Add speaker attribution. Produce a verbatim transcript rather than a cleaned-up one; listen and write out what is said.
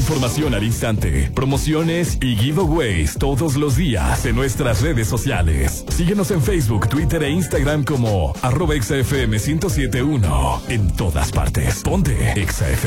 Speaker 1: información al instante, promociones y giveaways todos los días en nuestras redes sociales. Síguenos en Facebook, Twitter e Instagram como arroba Exa F M ciento siete punto uno. En todas partes. Ponte Exa F M.